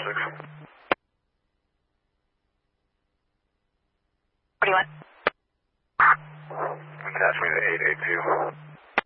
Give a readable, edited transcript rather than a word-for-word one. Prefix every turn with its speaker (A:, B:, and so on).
A: What do you want?
B: Attach me to 882.